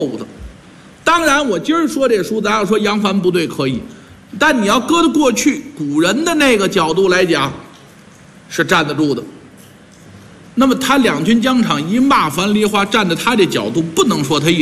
误的。当然，我今儿说这书，咱要说杨帆不对可以，但你要搁到过去古人的那个角度来讲，是站得住的。那么他两军疆场一骂樊梨花，站在他这角度，不能说他一